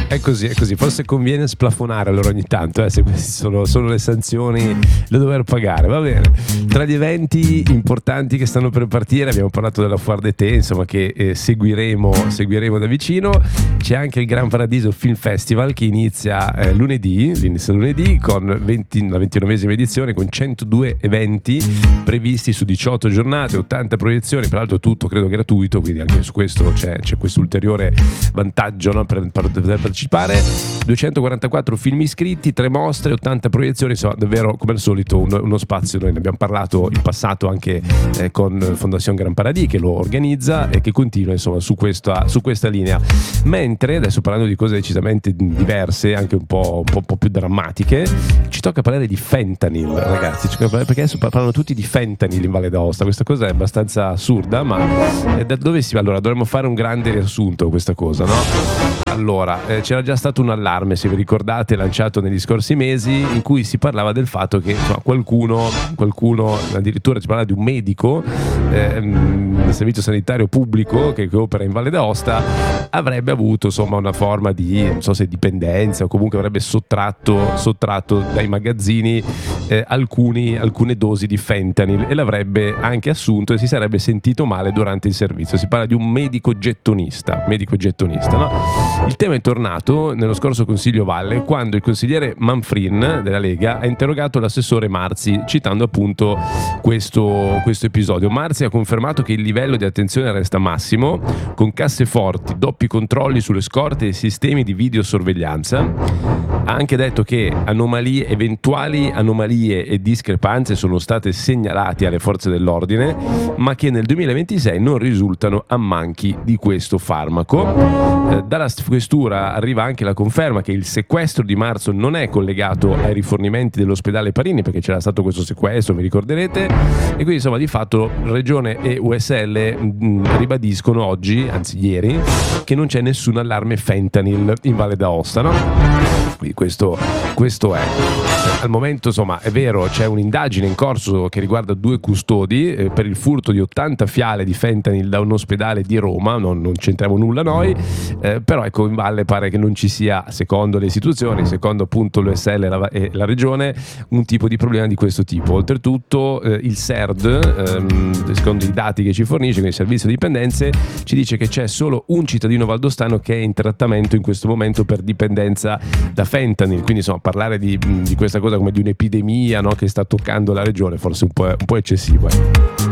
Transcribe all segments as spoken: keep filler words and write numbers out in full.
È così, è così. Forse conviene splafonare allora ogni tanto, eh, se queste sono, sono le sanzioni da dover pagare. Va bene. Tra gli eventi importanti che stanno per partire abbiamo parlato della Foire d'été, insomma, che eh, seguiremo, seguiremo da vicino. C'è anche il Gran Paradiso Film Festival che inizia eh, lunedì, inizia lunedì con venti, la ventinovesima edizione, con centodue eventi previsti su diciotto giornate, ottanta proiezioni, peraltro tutto credo gratuito, quindi anche su questo c'è, c'è questo ulteriore vantaggio, no, per, per poter partecipare. duecentoquarantaquattro film iscritti, tre mostre, ottanta proiezioni, insomma davvero come al solito uno, uno spazio. Noi ne abbiamo parlato in passato anche eh, con Fondation Gran Paradis che lo organizza e che continua insomma su questa, su questa linea. Mentre adesso, parlando di cose decisamente diverse, anche un po', un po', un po' più drammatiche, ci tocca parlare di fentanyl, ragazzi, perché adesso parlano tutti di fentanyl in Valle d'Aosta. Questa cosa è abbastanza assurda, ma da dove si va? Allora dovremmo fare un grande riassunto questa cosa, no? Allora, eh, c'era già stato un allarme, se vi ricordate, lanciato negli scorsi mesi, in cui si parlava del fatto che insomma, qualcuno, qualcuno, addirittura si parlava di un medico eh, del servizio sanitario pubblico che, che opera in Valle d'Aosta, avrebbe avuto insomma una forma di, non so se dipendenza o comunque avrebbe sottratto, sottratto dai magazzini eh, alcuni, alcune dosi di fentanyl e l'avrebbe anche assunto e si sarebbe sentito male durante il servizio. Si parla di un medico gettonista, medico gettonista, no? Il tema è tornato nello scorso Consiglio Valle quando il consigliere Manfrin della Lega ha interrogato l'assessore Marzi citando appunto questo, questo episodio. Marzi ha confermato che il livello di attenzione resta massimo, con casseforti, doppi controlli sulle scorte e sistemi di videosorveglianza. Ha anche detto che anomalie, eventuali anomalie e discrepanze sono state segnalate alle forze dell'ordine, ma che nel duemilaventisei non risultano ammanchi di questo farmaco. Eh, dalla questura arriva anche la conferma che il sequestro di marzo non è collegato ai rifornimenti dell'ospedale Parini, perché c'era stato questo sequestro, vi ricorderete, e quindi insomma di fatto Regione e U S L mh, ribadiscono oggi, anzi ieri, che non c'è nessun allarme fentanyl in Valle d'Aosta, no? Quindi questo, questo è. Al momento insomma è vero, c'è un'indagine in corso che riguarda due custodi eh, per il furto di ottanta fiale di fentanyl da un ospedale di Roma, non, non c'entriamo nulla noi, eh, però ecco in Valle pare che non ci sia, secondo le istituzioni, secondo appunto l'U S L e la, e la Regione, un tipo di problema di questo tipo. Oltretutto eh, il S E R D, ehm, secondo i dati che ci fornisce, quindi il servizio di dipendenze, ci dice che c'è solo un cittadino valdostano che è in trattamento in questo momento per dipendenza da fentanyl, quindi insomma parlare di, di questa cosa come di un'epidemia, no, che sta toccando la regione forse un po', un po' eccessivo. Eh.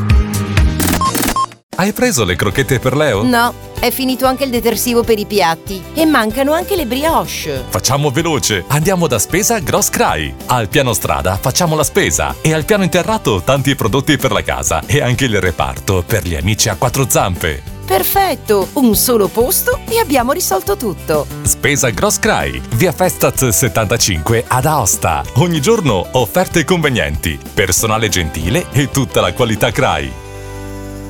Hai preso le crocchette per Leo? No, è finito anche il detersivo per i piatti e mancano anche le brioche. Facciamo veloce, andiamo da Spesa Gross Cry. Al piano strada facciamo la spesa e al piano interrato tanti prodotti per la casa e anche il reparto per gli amici a quattro zampe. Perfetto, un solo posto e abbiamo risolto tutto. Spesa Gross Cry, via Festaz settantacinque ad Aosta. Ogni giorno offerte convenienti, personale gentile e tutta la qualità Cry.